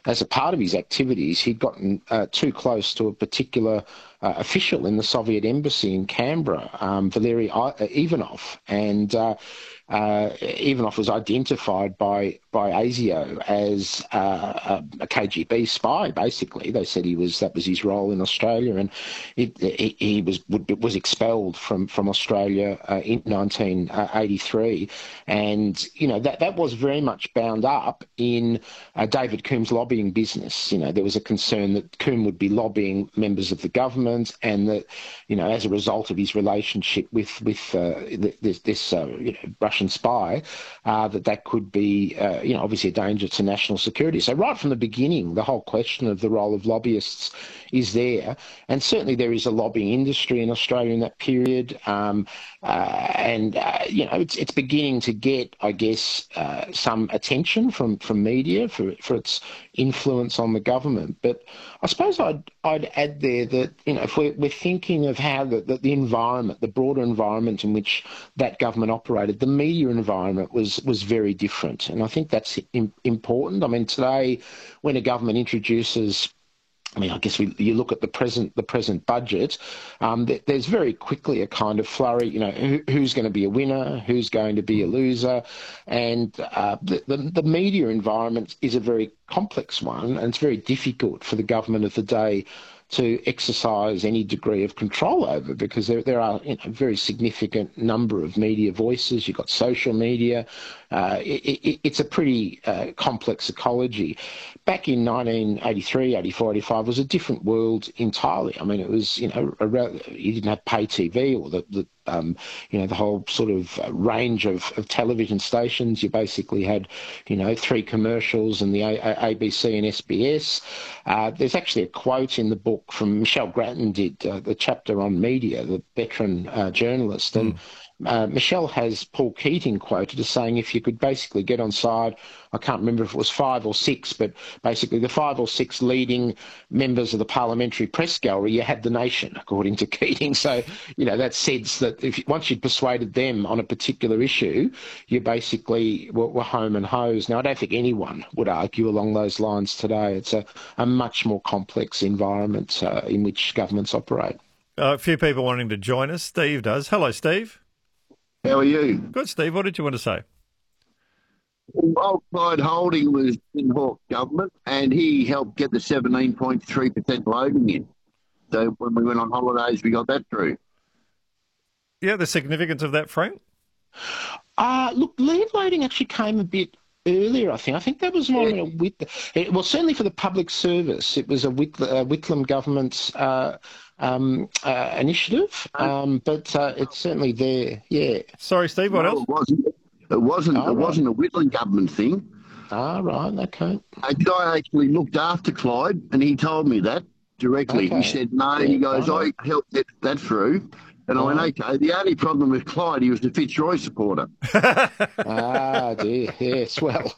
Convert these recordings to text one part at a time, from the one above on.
as a part of his activities, he'd gotten too close to a particular official in the Soviet embassy in Canberra, Valery Ivanov, and Ivanov was identified by ASIO as a KGB spy. Basically, they said that was his role in Australia, and he was expelled from Australia in 1983, and that was very much bound up in David Coombs' lobbying business. There was a concern that Coombs would be lobbying members of the government, and that as a result of his relationship with this Russian spy, that could be obviously a danger to national security. So right from the beginning, the whole question of the role of lobbyists is there, and certainly there is a lobbying industry in Australia in that period, it's beginning to get, I guess, some attention from media for its influence on the government. But I suppose I'd add there that if we're thinking of how the environment, the broader environment in which that government operated, the media environment was very different, and I think that's important. I mean, today, when a government introduces, I guess you look at the present budget, there's very quickly a kind of flurry, who's going to be a winner, who's going to be a loser, and the media environment is a very complex one, and it's very difficult for the government of the day to exercise any degree of control over, because there are a very significant number of media voices. You've got social media. It's a pretty complex ecology. Back in 1983, 84, 85 was a different world entirely. I mean, it was, you didn't have pay TV or the whole sort of range of television stations. You basically had, 3 commercials and the ABC and SBS. There's actually a quote in the book from Michelle Grattan, did the chapter on media, the veteran journalist, and Michelle has Paul Keating quoted as saying, if you could basically get on side, I can't remember if it was 5 or 6, but basically the 5 or 6 leading members of the parliamentary press gallery, you had the nation, according to Keating. So, that sense that once you'd persuaded them on a particular issue, you basically were home and hosed. Now, I don't think anyone would argue along those lines today. It's a much more complex environment in which governments operate. A few people wanting to join us. Steve does. Hello, Steve. How are you? Good, Steve. What did you want to say? Well, Clyde Holding was in Hawke government, and he helped get the 17.3% loading in. So when we went on holidays, we got that through. Yeah, the significance of that, Frank? Look, lead loading actually came a bit earlier, I think. I think that was more certainly for the public service. It was a Whitlam government's initiative, but it's certainly there. Yeah. Sorry, Steve. What else? It wasn't a Whitlam government thing. Ah, right. Okay. A guy actually looked after Clyde, and he told me that directly. Okay. He said, "No." Yeah, he goes, "I helped get that through." And I went, okay. The only problem with Clyde, he was a Fitzroy supporter. Ah, dear. Yes, well,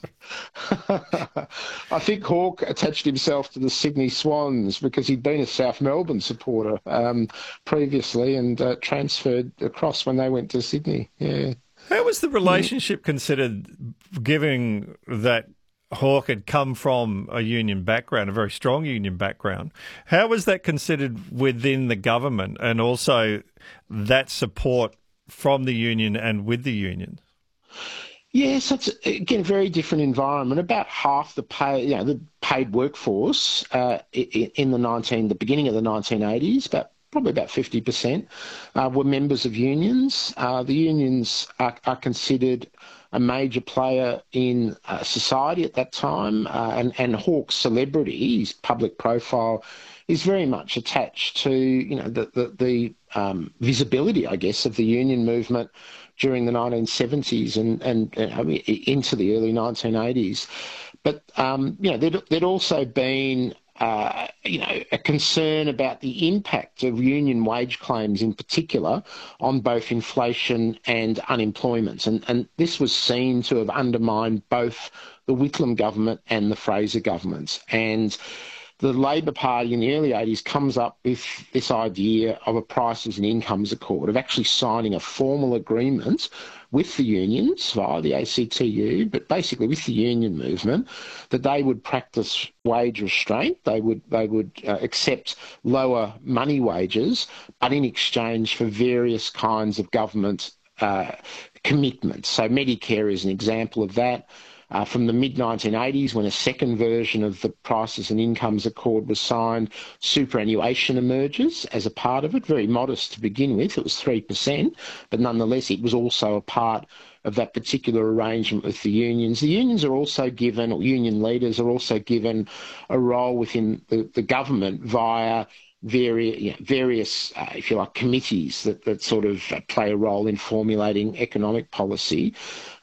I think Hawke attached himself to the Sydney Swans because he'd been a South Melbourne supporter previously and transferred across when they went to Sydney. Yeah. How was the relationship considered, given that Hawke had come from a union background, a very strong union background? How was that considered within the government, and also that support from the union and with the union? Yes, it's again a very different environment. About half the paid workforce in the beginning of the 1980s, probably about 50%, were members of unions. The unions are considered a major player in society at that time, and Hawke's celebrity, his public profile, is very much attached to the visibility, I guess, of the union movement during the 1970s and into the early 1980s. But there'd also been a concern about the impact of union wage claims in particular on both inflation and unemployment. And this was seen to have undermined both the Whitlam government and the Fraser government. And the Labor Party in the early 80s comes up with this idea of a prices and incomes accord, of actually signing a formal agreement with the unions via the ACTU, but basically with the union movement, that they would practice wage restraint. They would accept lower money wages, but in exchange for various kinds of government commitments. So Medicare is an example of that. From the mid-1980s, when a second version of the Prices and Incomes Accord was signed, superannuation emerges as a part of it, very modest to begin with. It was 3%, but nonetheless, it was also a part of that particular arrangement with the unions. The unions are also given, or union leaders are also given, a role within the government via various, if you like, committees that sort of play a role in formulating economic policy.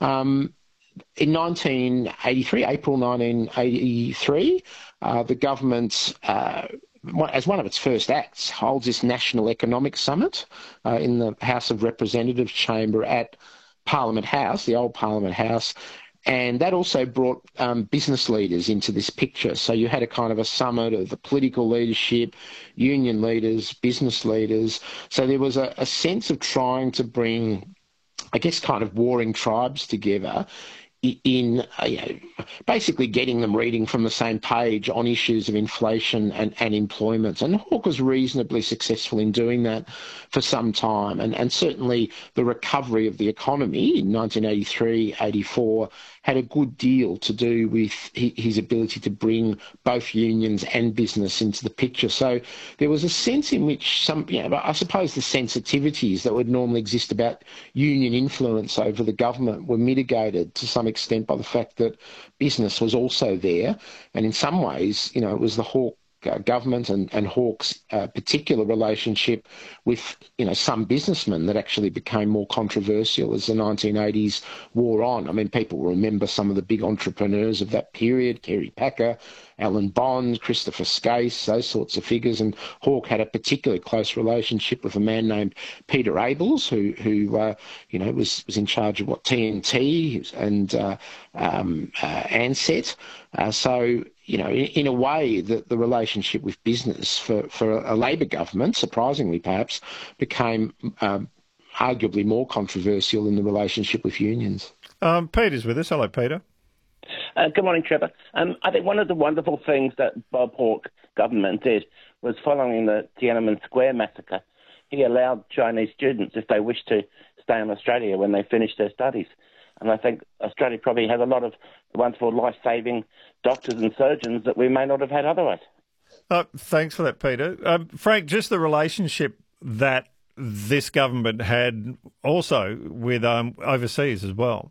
In 1983, April 1983, the government, as one of its first acts, holds this National Economic Summit in the House of Representatives chamber at Parliament House, the old Parliament House, and that also brought business leaders into this picture. So you had a kind of a summit of the political leadership, union leaders, business leaders. So there was a sense of trying to bring, I guess, kind of warring tribes together in basically getting them reading from the same page on issues of inflation and employment. And Hawke was reasonably successful in doing that for some time. And certainly the recovery of the economy in 1983, 84 had a good deal to do with his ability to bring both unions and business into the picture. So there was a sense in which I suppose the sensitivities that would normally exist about union influence over the government were mitigated to some extent by the fact that business was also there. And in some ways, it was the Hawke government and Hawke's particular relationship with some businessmen that actually became more controversial as the 1980s wore on. I mean, people remember some of the big entrepreneurs of that period, Kerry Packer, Alan Bond, Christopher Skase, those sorts of figures. And Hawke had a particularly close relationship with a man named Peter Abels, who was in charge of TNT and Ansett. So in a way, the relationship with business for a Labor government, surprisingly perhaps, became arguably more controversial than the relationship with unions. Peter's with us. Hello, Peter. Good morning, Trevor. I think one of the wonderful things that Bob Hawke government did was following the Tiananmen Square massacre, he allowed Chinese students, if they wished to, stay in Australia when they finished their studies. And I think Australia probably has a lot of wonderful life-saving doctors and surgeons that we may not have had otherwise. Thanks for that, Peter. Frank, just the relationship that this government had also with overseas as well.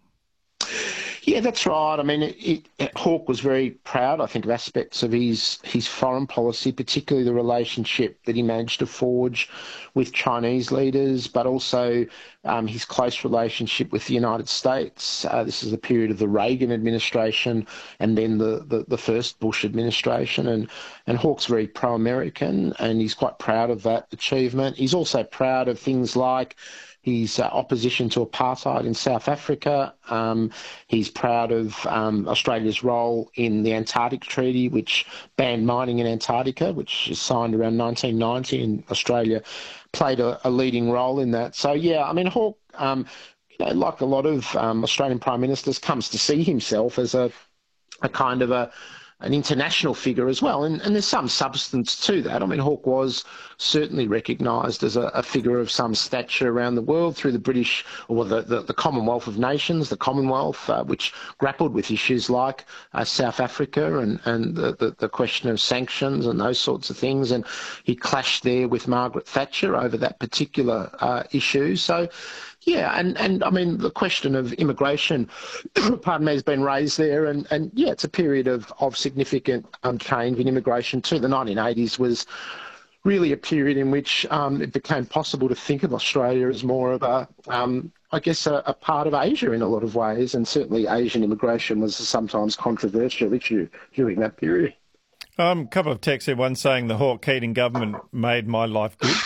Yeah, that's right. I mean, Hawke was very proud, I think, of aspects of his foreign policy, particularly the relationship that he managed to forge with Chinese leaders, but also his close relationship with the United States. This is the period of the Reagan administration and then the first Bush administration. And Hawke's very pro-American, and he's quite proud of that achievement. He's also proud of things like his opposition to apartheid in South Africa. He's proud of Australia's role in the Antarctic Treaty, which banned mining in Antarctica, which is signed around 1990, and Australia played a leading role in that. So, yeah, I mean, Hawke, like a lot of Australian Prime Ministers, comes to see himself as a kind of an international figure as well. And there's some substance to that. I mean, Hawke was certainly recognised as a figure of some stature around the world through the British, or the Commonwealth of Nations, the Commonwealth, which grappled with issues like South Africa and the question of sanctions and those sorts of things. And he clashed there with Margaret Thatcher over that particular issue. So, yeah, and I mean, the question of immigration, pardon me, has been raised there. And yeah, it's a period of significant change in immigration too. The 1980s was really a period in which it became possible to think of Australia as more of a part of Asia in a lot of ways. And certainly Asian immigration was a sometimes controversial issue during that period. A couple of texts here, one saying the Hawke-Keating government made my life good.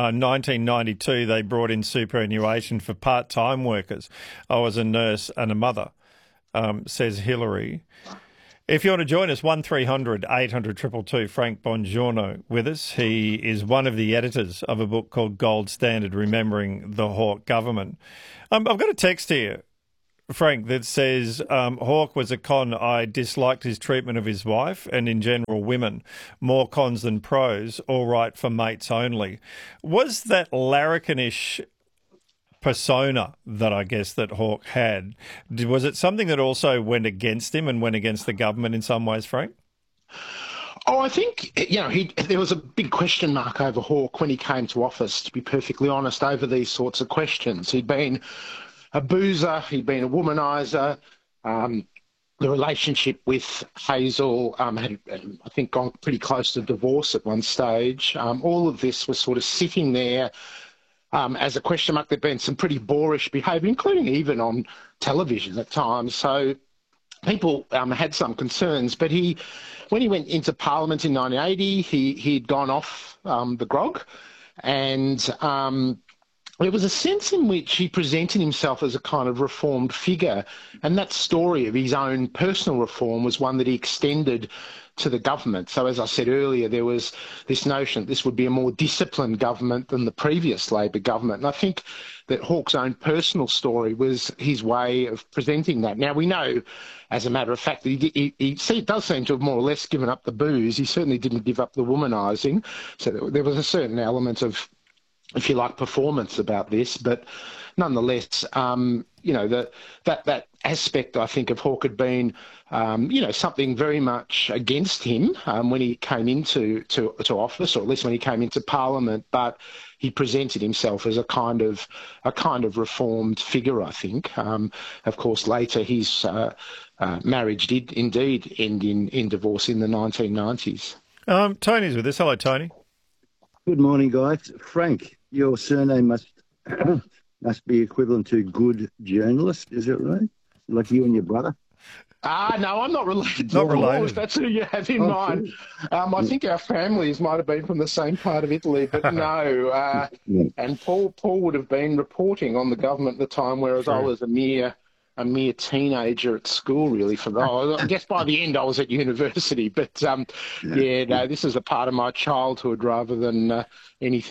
1992, they brought in superannuation for part-time workers. I was a nurse and a mother, says Hillary. If you want to join us, 1300 800 222, Frank Bongiorno with us. He is one of the editors of a book called Gold Standard, Remembering the Hawke Government. I've got a text here, Frank, that says Hawke was a con. I disliked his treatment of his wife and in general women. More cons than pros, all right for mates only. Was that larrikinish persona that I guess that Hawke had, was it something that also went against him and went against the government in some ways, Frank? Oh, I think, there was a big question mark over Hawke when he came to office, to be perfectly honest, over these sorts of questions. He'd been a boozer, he'd been a womaniser. The relationship with Hazel had, I think, gone pretty close to divorce at one stage. All of this was sort of sitting there as a question mark. There'd been some pretty boorish behaviour, including even on television at times. So people had some concerns. But when he went into Parliament in 1980, he'd gone off the grog, and there was a sense in which he presented himself as a kind of reformed figure, and that story of his own personal reform was one that he extended to the government. So as I said earlier, there was this notion that this would be a more disciplined government than the previous Labor government. And I think that Hawke's own personal story was his way of presenting that. Now, we know, as a matter of fact, that he does seem to have more or less given up the booze. He certainly didn't give up the womanising. So there was a certain element of, if you like, performance about this. But nonetheless, that aspect, I think, of Hawke had been, something very much against him when he came into office, or at least when he came into Parliament. But he presented himself as a kind of reformed figure, I think. Of course, later his marriage did indeed end in divorce in the 1990s. Tony's with us. Hello, Tony. Good morning, guys. Frank, your surname must be equivalent to good journalist, is it right? Like you and your brother? No, I'm not related to Paul, if that's who you have in mind. I think our families might have been from the same part of Italy, but no. And Paul would have been reporting on the government at the time, whereas I was a mere teenager at school, really. I guess by the end I was at university. But, this is a part of my childhood rather than anything